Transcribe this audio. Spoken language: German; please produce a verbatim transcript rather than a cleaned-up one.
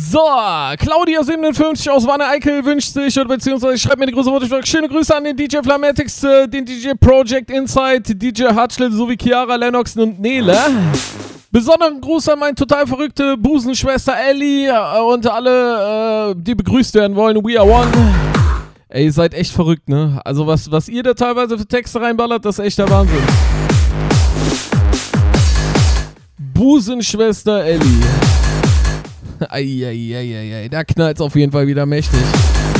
So, Claudia siebenundfünfzig aus Wanne-Eickel wünscht sich, oder beziehungsweise schreibt mir die große Worte. Schöne Grüße an den D J Flamatix, äh, den D J Project Insight, D J Hutchlet sowie Chiara, Lennox und Nele. Besonderen Gruß an meine total verrückte Busenschwester Ellie äh, und alle, äh, die begrüßt werden wollen. We are one. Ey, ihr seid echt verrückt, ne? Also was, was ihr da teilweise für Texte reinballert, das ist echt der Wahnsinn. Busenschwester Ellie. Eieieiei, da knallt's auf jeden Fall wieder mächtig.